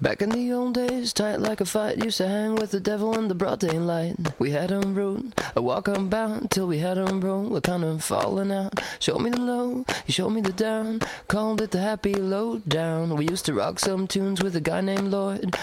Back in the old days, tight like a fight, used to hang with the devil in the broad daylight. We had him rude, a walk unbound, till we had him roll, we're kind of falling out. Showed me the low, he showed me the down, called it the happy low down. We used to rock some tunes with a guy named Lloyd.